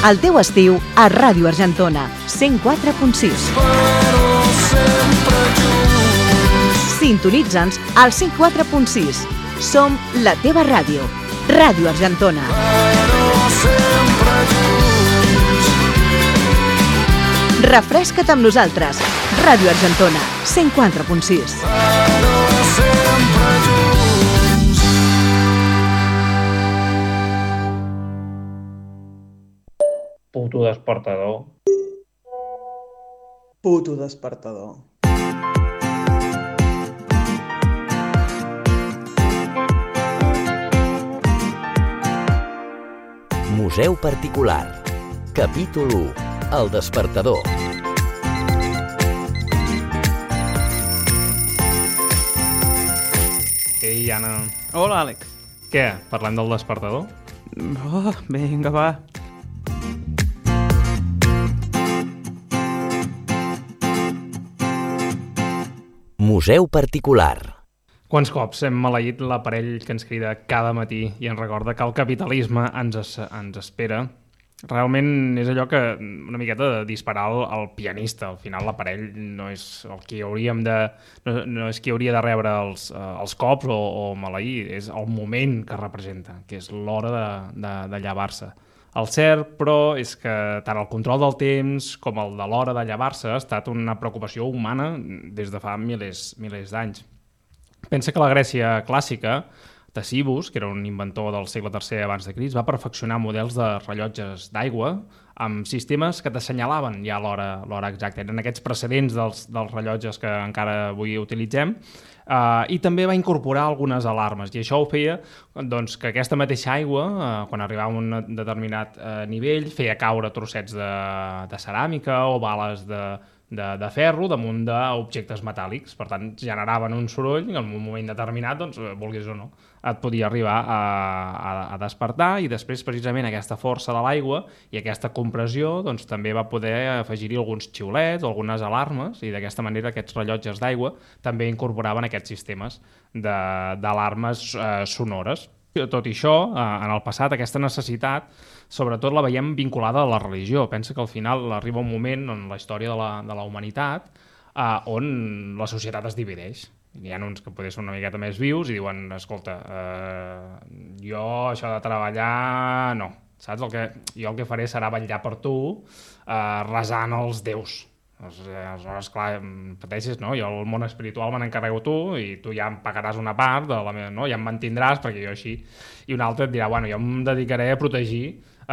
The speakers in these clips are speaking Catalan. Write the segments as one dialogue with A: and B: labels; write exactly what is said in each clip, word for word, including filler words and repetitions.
A: El teu estiu a Ràdio Argentona, cent quatre punt sis. Sintonitza'ns al cent quatre punt sis. Som la teva ràdio. Ràdio Argentona. Refresca't amb nosaltres. Ràdio Argentona, cent quatre punt sis.
B: Puto despertador.
C: Puto despertador.
D: Museu particular. Capítol u. El despertador.
B: Ei, Anna.
C: Hola, Àlex.
B: Què? Parlem del despertador?
C: Oh, vinga, va.
D: Museu particular.
B: Quants cops hem maleït l'aparell que ens crida cada matí i ens recorda que el capitalisme ens, es, ens espera? Realment és allò que una miqueta de disparar al, al pianista. Al final l'aparell no és el que hauríem de... No, no és qui hauria de rebre els, uh, els cops o, o maleir, és el moment que representa, que és l'hora de, de, de llevar-se. El cert, però, és que tant el control del temps com el de l'hora de llevar-se ha estat una preocupació humana des de fa milers, milers d'anys. Pensa que la Grècia clàssica, Ctesibus, que era un inventor del segle tercer abans de Crist, va perfeccionar models de rellotges d'aigua amb sistemes que t'assenyalaven ja l'hora exacta. Eren aquests precedents dels, dels rellotges que encara avui utilitzem, uh, i també va incorporar algunes alarmes, i això ho feia doncs, que aquesta mateixa aigua, uh, quan arribava a un determinat uh, nivell, feia caure trossets de, de ceràmica o bales de, de, de ferro damunt d'objectes metàl·lics. Per tant, generaven un soroll i en un moment determinat, doncs, vulguis o no, et podia arribar a, a, a despertar, i després precisament aquesta força de l'aigua i aquesta compressió doncs, també va poder afegir-hi alguns xiulets o algunes alarmes, i d'aquesta manera aquests rellotges d'aigua també incorporaven aquests sistemes d'alarmes eh, sonores. Tot i això, eh, en el passat, aquesta necessitat sobretot la veiem vinculada a la religió. Pensa que al final arriba un moment en la història de la, de la humanitat eh, on la societat es divideix. Hi ha uns que poder són una miqueta més vius i diuen, escolta, eh, jo això de treballar no, saps? El que, jo el que faré serà vetllar per tu eh, resant els déus. Aleshores, clar, pateixes, no? Jo el món espiritual me n'encarrego tu i tu ja em pagaràs una part, de la meva, no? Ja em mantindràs perquè jo així... I un altre et dirà, bueno, jo em dedicaré a protegir eh,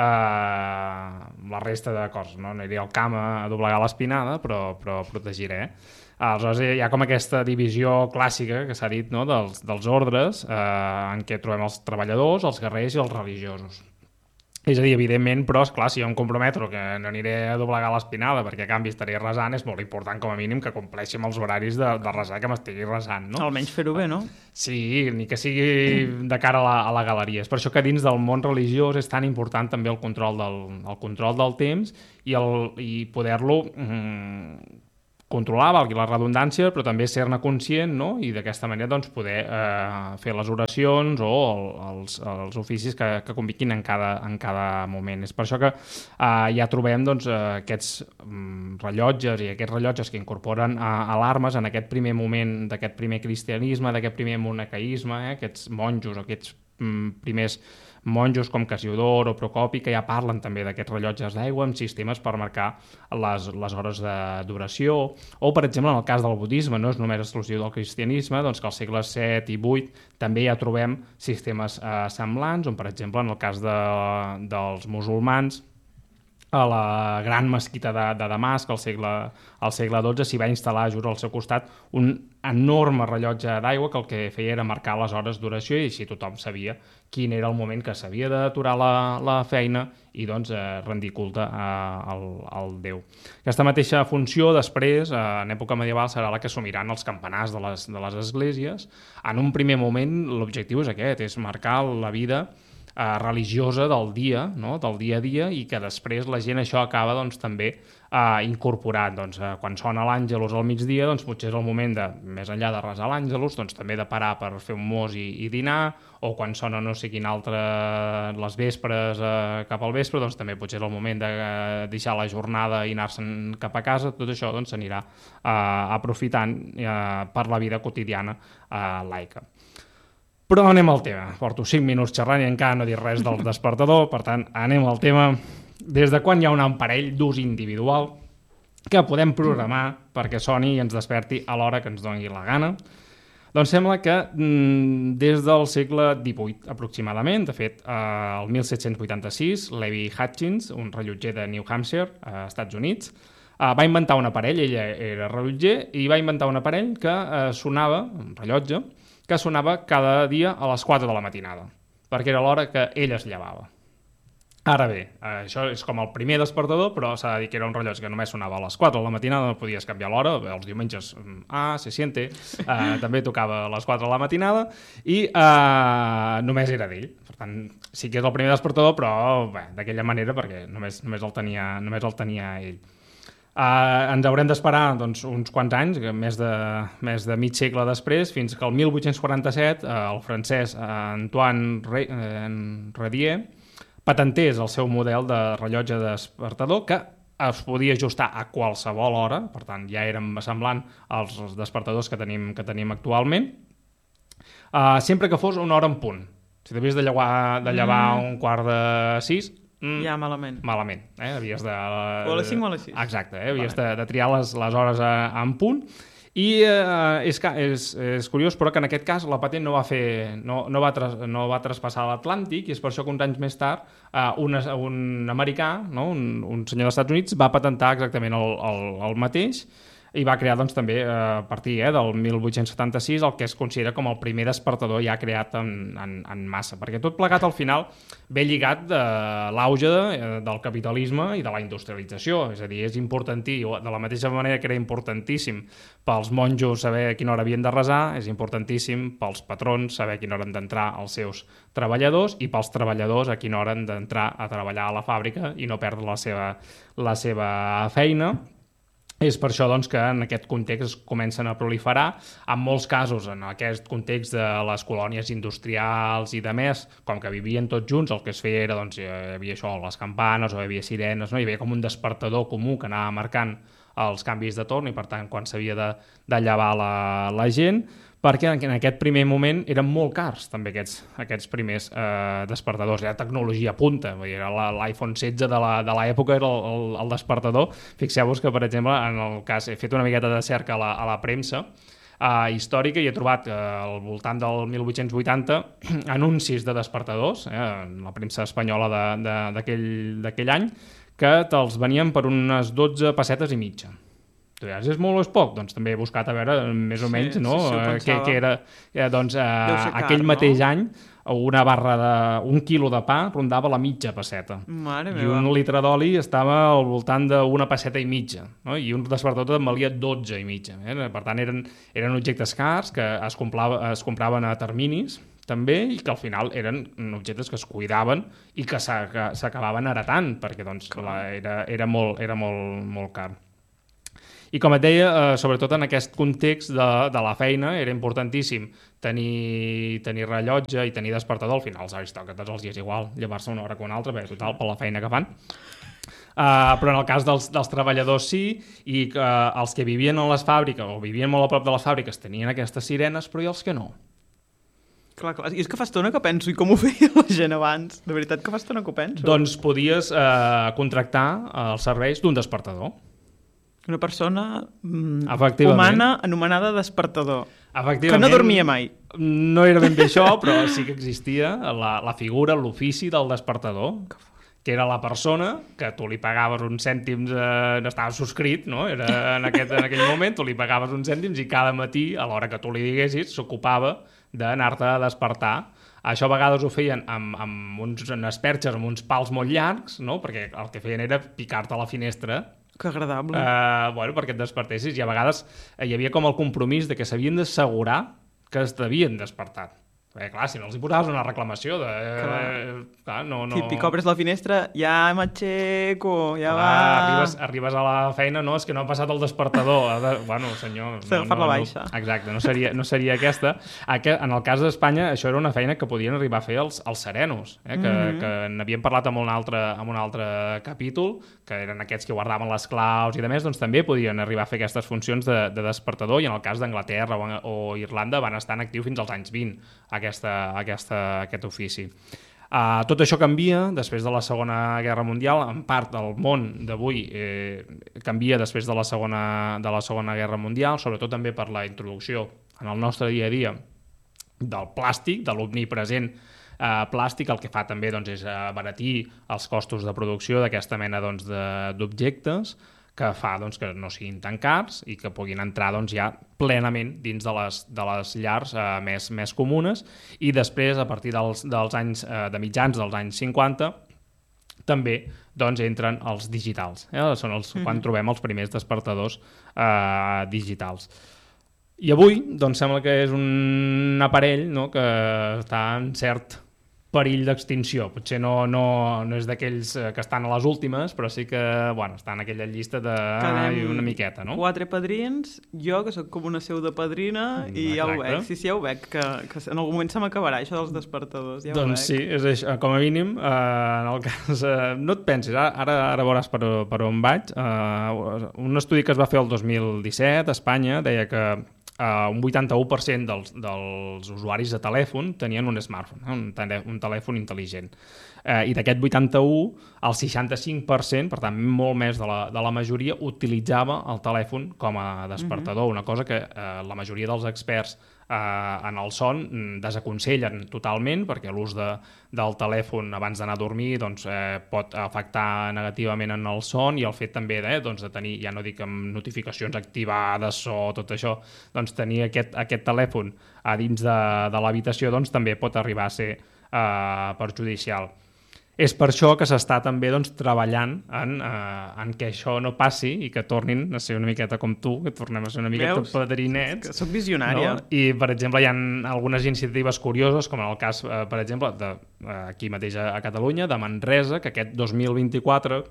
B: la resta de coses, no? Aniré al camp a doblegar l'espinada, però, però protegiré. Aleshores hi ha com aquesta divisió clàssica que s'ha dit, no? dels, dels ordres eh, en què trobem els treballadors, els guerrers i els religiosos. És a dir, evidentment, però, esclar, si jo em comprometo que no aniré a doblegar l'espinada perquè a canvi estaré resant, és molt important com a mínim que compleixi amb els horaris de, de resar que m'estigui resant, no?
C: Almenys fer-ho bé, no?
B: Sí, ni que sigui de cara a la, a la galeria. És per això que dins del món religiós és tan important també el control del, el control del temps i, el, i poder-lo... Mm, controlar, valgui la redundància, però també ser-ne conscient, no? I d'aquesta manera doncs, poder eh, fer les oracions o el, els, els oficis que, que conviquin en cada, en cada moment. És per això que eh, ja trobem doncs, aquests mm, rellotges i aquests rellotges que incorporen eh, alarmes en aquest primer moment d'aquest primer cristianisme, d'aquest primer monacaisme, eh, aquests monjos, aquests mm, primers monjos com Casiodor o Procopi, que ja parlen també d'aquests rellotges d'aigua amb sistemes per marcar les, les hores d'oració, o per exemple en el cas del budisme, no és només exclusiu del cristianisme, doncs que als segles set i vuit també ja trobem sistemes eh, semblants, on per exemple en el cas de, dels musulmans, a la gran mesquita de, de Damasc, al segle, al segle dotze, s'hi va instal·lar just al seu costat un enorme rellotge d'aigua que el que feia era marcar les hores d'oració, i així tothom sabia quin era el moment que s'havia d'aturar la, la feina i doncs, eh, rendir culte a, al, al Déu. Aquesta mateixa funció després, eh, en època medieval, serà la que assumiran els campanars de les, de les esglésies. En un primer moment l'objectiu és aquest, és marcar la vida eh, religiosa del dia, no? Del dia a dia, i que després la gent això acaba doncs, també eh, incorporant. Doncs, eh, quan sona l'Àngelus al migdia, doncs, potser és el moment de, més enllà de resar l'Àngelus, doncs, també de parar per fer un mos i, i dinar, o quan sona no sé quin altre les vespres eh, cap al vespre, doncs també potser és el moment de eh, deixar la jornada i anar-se'n cap a casa. Tot això doncs, s'anirà eh, aprofitant eh, per la vida quotidiana eh, laica. Però anem al tema. Porto cinc minuts xerrant i encara no he dit res del despertador, per tant, anem al tema. Des de quan hi ha un aparell d'ús individual que podem programar perquè soni i ens desperti a l'hora que ens doni la gana? Doncs sembla que mm, des del segle divuit aproximadament, de fet, eh, el mil set-cents vuitanta-sis, Levi Hutchins, un rellotger de New Hampshire, a Estats Units, eh, va inventar un aparell, ell era rellotger, i va inventar un aparell que eh, sonava, un rellotge, que sonava cada dia a les quatre de la matinada, perquè era l'hora que ell es llevava. Ara bé, això és com el primer despertador, però s'ha de dir que era un rellotge que només sonava a les quatre de la matinada, no podies canviar l'hora, els diumenges, ah, se siente, eh, també tocava a les quatre de la matinada, i eh, només era d'ell. Per tant, sí que és el primer despertador, però bé, d'aquella manera, perquè només, només, el tenia, només el tenia ell. Uh, ens haurem d'esperar doncs, uns quants anys, més de, més de mig segle després, fins que el mil vuit-cents quaranta-set uh, el francès uh, Antoine Re, uh, Redier patentés el seu model de rellotge despertador que es podia ajustar a qualsevol hora, per tant ja érem semblant als despertadors que tenim, que tenim actualment, uh, sempre que fos una hora en punt. Si t'havies de llevar, de llevar mm. un quart de sis,
C: Mm, ja, malament.
B: Malament, eh? Havies de...
C: O a les cinc o a les sis.
B: Exacte, eh? Havies de, de triar les, les hores a, a en punt. I eh, és, és, és curiós, però que en aquest cas la patent no va fer, no, no va, tras, no va traspassar l'Atlàntic, i és per això que uns anys més tard eh, un, un americà, no? un, un senyor dels Estats Units, va patentar exactament el, el, el mateix, i va crear doncs, també, eh, a partir eh, del mil vuit-cents setanta-sis, el que es considera com el primer despertador ja creat en, en, en massa, perquè tot plegat al final ve lligat de l'auge de, del capitalisme i de la industrialització, és a dir, és importantíssim, de la mateixa manera que era importantíssim pels monjos saber a quina hora havien de resar, és importantíssim pels patrons saber a quina hora han d'entrar els seus treballadors i pels treballadors a quina hora han d'entrar a treballar a la fàbrica i no perdre la seva, la seva feina. És per això doncs, que en aquest context es comencen a proliferar. En molts casos, en aquest context de les colònies industrials i de més, com que vivien tots junts, el que es feia era, doncs, hi havia això, les campanes o hi havia sirenes, no? Hi havia com un despertador comú que anava marcant els canvis de torn i, per tant, quan s'havia de, de llevar la, la gent, perquè en aquest primer moment eren molt cars també aquests, aquests primers eh, despertadors. Era tecnologia punta, era l'iPhone setze de l'època, era el, el, el despertador. Fixeu-vos que, per exemple, en el cas, he fet una miqueta de cerca a la, a la premsa eh, històrica i he trobat eh, al voltant del mil vuit-cents vuitanta anuncis de despertadors, eh, en la premsa espanyola d'aquell any, que te'ls venien per unes dotze pessetes i mitja. És molt o és poc? Doncs també he buscat a veure més o menys, sí, no? Sí, sí, que, que era, eh, doncs, eh, car, aquell mateix no? any una barra de, un quilo de pa rondava la mitja pesseta.
C: Mare
B: I
C: meva.
B: un litre d'oli estava al voltant d'una pesseta i mitja, no? I un despertador en valia dotze i mitja. Eh? Per tant, eren, eren objectes cars que es, comprava, es compraven a terminis també, i que al final eren objectes que es cuidaven i que s'acabaven heretant, perquè doncs, la, era, era, molt, era molt, molt car. I com et deia, eh, sobretot en aquest context de, de la feina, era importantíssim tenir, tenir rellotge i tenir despertador. Al final els aristòcrates els és igual llevar-se una hora que una altra, bé, total, per la feina que fan. Uh, però en el cas dels, dels treballadors sí, i que uh, els que vivien a les fàbriques o vivien molt a prop de les fàbriques tenien aquestes sirenes, però i els que no?
C: Clar, clar. I és que fa estona que penso, i com ho feia la gent abans? De veritat que fa estona que ho penso.
B: Doncs podies uh, contractar els serveis d'un despertador.
C: Una persona mm, humana anomenada despertador, que no dormia mai.
B: No era ben bé això, però sí que existia la, la figura, l'ofici del despertador, que era la persona que tu li pagaves uns cèntims, eh, estava subscrit, no? Era en, aquest, en aquell moment, tu li pagaves uns cèntims i cada matí, a l'hora que tu li diguessis, s'ocupava d'anar-te a despertar. Això a vegades ho feien amb, amb uns, unes perxes, amb uns pals molt llargs, no? Perquè el que feien era picar-te a la finestra.
C: Que agradable.
B: Uh, bueno, perquè et despertessis, i a vegades hi havia com el compromís de que s'havien d'assegurar que es t'havien despertat. Bé, clar, si no els hi posaves una reclamació de... Eh, clar, no, no...
C: Típic, obres la finestra, ja m'aixeco, ja clar, va...
B: Arribes, arribes a la feina, no, és que no ha passat el despertador. De... Bueno, senyor...
C: S'ha d'agafar
B: no, no,
C: la baixa.
B: No, exacte, no seria, no seria aquesta. En el cas d'Espanya, això era una feina que podien arribar a fer els, els serenos, eh? que, mm-hmm. que n'havíem parlat amb un, altre, amb un altre capítol, que eren aquests que guardaven les claus i de més, doncs també podien arribar a fer aquestes funcions de, de despertador, i en el cas d'Anglaterra o, o Irlanda van estar en actiu fins als anys vint, aquesta, aquesta, aquest ofici. Uh, tot això canvia després de la Segona Guerra Mundial. En part, el món d'avui eh, canvia després de la, segona, de la Segona Guerra Mundial, sobretot també per la introducció en el nostre dia a dia del plàstic, de l'omnipresent eh, plàstic. El que fa també doncs, és abaratir els costos de producció d'aquesta mena doncs, d'objectes, que fa doncs, que no siguin tan cars i que puguin entrar doncs, ja plenament dins de les, de les llars eh, més, més comunes. I després, a partir dels, dels anys, eh, de mitjans dels anys cinquanta, també doncs, entren els digitals. Eh? Són els, mm-hmm. quan trobem els primers despertadors eh, digitals. I avui doncs, sembla que és un aparell, no?, que està en cert perill d'extinció. Potser no, no, no és d'aquells que estan a les últimes, però sí que bueno, està en aquella llista de ai, una miqueta, no?
C: Quatre padrins, jo que sóc com una pseudopadrina, i ja ho veig, sí, sí, ja ho veig, que, que en algun moment se m'acabarà això dels despertadors, ja ho
B: doncs
C: veig.
B: Sí, és això, com a mínim, eh, en el cas... Eh, no et pensis, ara, ara veuràs per, per on vaig. Eh, un estudi que es va fer el dos mil disset a Espanya deia que Uh, un vuitanta-u per cent dels, dels usuaris de telèfon tenien un smartphone, eh? un, tele, un telèfon intel·ligent. Uh, I d'aquest vuitanta-u, el seixanta-cinc per cent, per tant, molt més de la, de la majoria, utilitzava el telèfon com a despertador, mm-hmm. una cosa que uh, la majoria dels experts uh, en el son desaconsellen totalment, perquè l'ús de, del telèfon abans d'anar a dormir doncs, eh, pot afectar negativament en el son, i el fet també de, eh, doncs, de tenir, ja no dic amb notificacions activades o tot això, doncs tenir aquest, aquest telèfon a dins de, de l'habitació doncs, també pot arribar a ser eh, perjudicial. És per això que s'està també doncs, treballant en, eh, en que això no passi i que tornin a ser una miqueta com tu, que tornem a ser una miqueta
C: Veus?
B: padrinets.
C: Que soc visionària.
B: No? I, per exemple, hi ha algunes iniciatives curioses, com en el cas, eh, per exemple, de, eh, aquí mateix a, a Catalunya, de Manresa, que aquest dos mil vint-i-quatre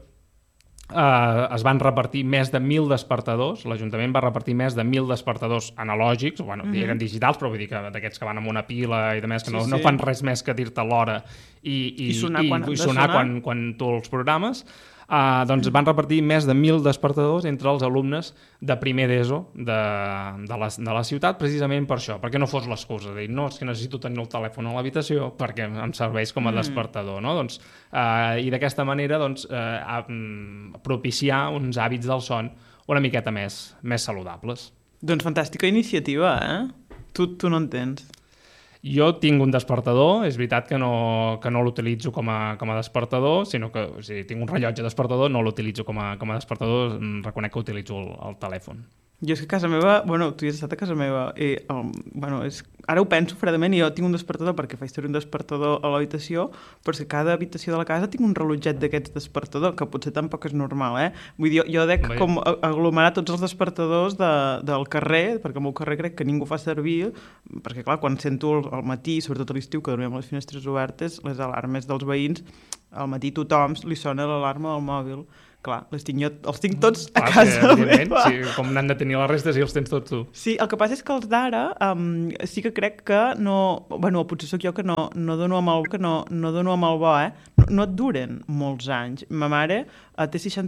B: Uh, es van repartir més de mil despertadors. L'Ajuntament va repartir més de mil despertadors analògics, bueno, mm-hmm. eren digitals, però vull dir que d'aquests que van amb una pila i de més, que sí, no, sí. no fan res més que dir-te l'hora i, i,
C: I sonar,
B: i,
C: quan,
B: i sonar, sonar quan, quan tu els programes. Uh, doncs van repartir més de mil despertadors entre els alumnes de primer d'ESO de, de, la, de la ciutat, precisament per això, perquè no fos l'excusa de dir, no, és que necessito tenir el telèfon a l'habitació perquè em serveix com a mm. despertador, no? Doncs, uh, i d'aquesta manera doncs, uh, uh, propiciar uns hàbits del son una miqueta més, més saludables.
C: Doncs fantàstica iniciativa, eh? Tu, tu no entens.
B: Jo tinc un despertador, és veritat que no, que no l'utilitzo com a, com a despertador, sinó que o sigui, tinc un rellotge despertador, no l'utilitzo com a, com a despertador, reconec que utilitzo el, el telèfon.
C: Jo és que a casa meva, bueno, tu ja has estat a casa meva, i, um, bueno, és, ara ho penso fredament, i jo tinc un despertador perquè faig tenir un despertador a l'habitació, però és que cada habitació de la casa tinc un rellotget d'aquests despertador, que potser tampoc és normal, eh? Vull dir, jo, jo dec Bé. com aglomerar tots els despertadors de, del carrer, perquè al meu carrer crec que ningú fa servir, perquè clar, quan sento al matí, sobretot a l'estiu, que dormim amb les finestres obertes, les alarmes dels veïns, al matí tothom li sona l'alarma del mòbil. Clar, les tinc jo, els tinc tots a clar, casa meva.
B: Sí, com n'han de tenir les restes i els tens tots tu.
C: Sí, el que passa és que els d'ara um, sí que crec que no... Bueno, potser sóc jo que no, no dono amb el que no, no dono amb el bo, eh? No, no et duren molts anys. Ma mare uh, té seixanta